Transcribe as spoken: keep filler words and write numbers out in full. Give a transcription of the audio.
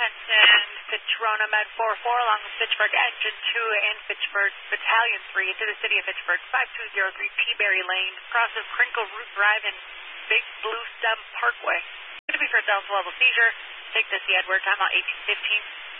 Attention, Fitchrona Med four four along with Fitchburg Engine two and Fitchburg Battalion three into the city of Fitchburg, five two zero three Peaberry Lane, crosses Crinkle Root Drive and Big Blue Stem Parkway. Going to be for a Delta level seizure. Take this, the Edward, time out eighteen fifteen.